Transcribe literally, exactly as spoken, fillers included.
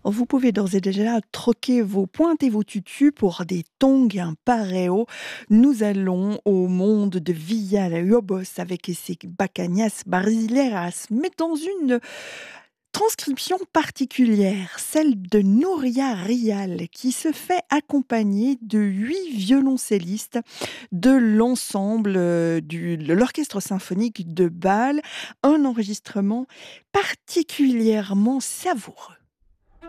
Vous pouvez d'ores et déjà troquer vos pointes et vos tutus pour des tongs et un pareo. Nous allons au monde de Villalobos avec ses bacanas brasileiras, mais dans une transcription particulière, celle de Nouria Rial, qui se fait accompagner de huit violoncellistes de l'ensemble euh, du- de l'Orchestre symphonique de Bâle. Un enregistrement particulièrement savoureux.